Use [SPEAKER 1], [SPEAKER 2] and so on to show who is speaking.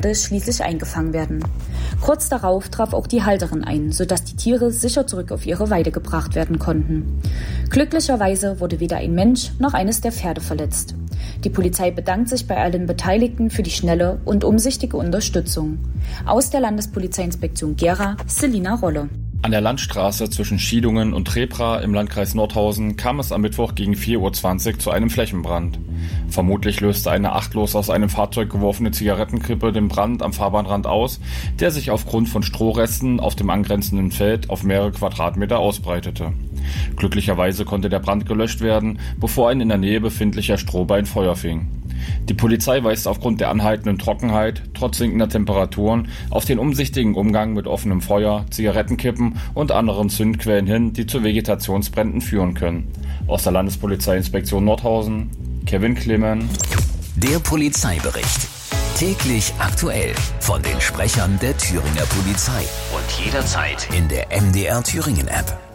[SPEAKER 1] Herde schließlich eingefangen werden. Kurz darauf traf auch die Halterin ein, sodass die Tiere sicher zurück auf ihre Weide gebracht werden konnten. Glücklicherweise wurde weder ein Mensch noch eines der Pferde verletzt. Die Polizei bedankt sich bei allen Beteiligten für die schnelle und umsichtige Unterstützung. Aus der Landespolizeiinspektion Gera, Selina Rolle.
[SPEAKER 2] An der Landstraße zwischen Schiedungen und Trepra im Landkreis Nordhausen kam es am Mittwoch gegen 4:20 Uhr zu einem Flächenbrand. Vermutlich löste eine achtlos aus einem Fahrzeug geworfene Zigarettenkippe den Brand am Fahrbahnrand aus, der sich aufgrund von Strohresten auf dem angrenzenden Feld auf mehrere Quadratmeter ausbreitete. Glücklicherweise konnte der Brand gelöscht werden, bevor ein in der Nähe befindlicher Strohballen Feuer fing. Die Polizei weist aufgrund der anhaltenden Trockenheit, trotz sinkender Temperaturen, auf den umsichtigen Umgang mit offenem Feuer, Zigarettenkippen und anderen Zündquellen hin, die zu Vegetationsbränden führen können. Aus der Landespolizeiinspektion Nordhausen, Kevin Clemen.
[SPEAKER 3] Der Polizeibericht. Täglich aktuell von den Sprechern der Thüringer Polizei. Und jederzeit in der MDR Thüringen App.